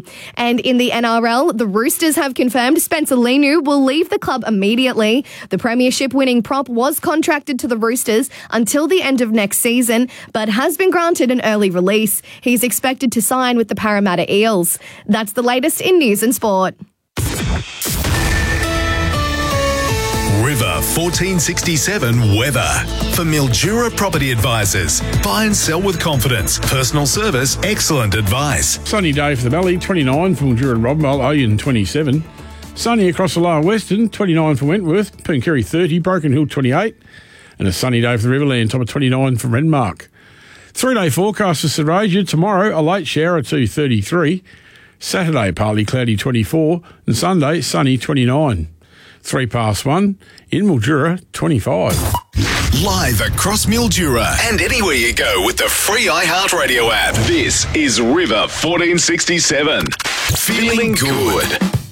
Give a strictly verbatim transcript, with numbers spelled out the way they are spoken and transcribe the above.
And in the N R L, the Roosters have confirmed Spencer Leniu will leave the club immediately. The premiership-winning prop was contracted to the Roosters until the end of next season, but has been granted an early release. He's expected to sign with the Parramatta Eels. That's the latest in news and sport. River fourteen sixty-seven weather. For Mildura Property Advisors. Buy and sell with confidence. Personal service, excellent advice. Sunny day for the Valley, twenty-nine for Mildura and Robinvale, Oyen twenty-seven. Sunny across the Lower Western, twenty-nine for Wentworth, Pooncarie thirty, Broken Hill twenty-eight. And a sunny day for the Riverland, top of twenty-nine for Renmark. Three-day forecast for St Augusta. Tomorrow, a late shower at two thirty-three. Saturday, partly cloudy twenty-four. And Sunday, sunny twenty-nine. Three past one, in Mildura, twenty-five. Live across Mildura and anywhere you go with the free iHeartRadio app. This is River fourteen sixty-seven. Feeling good.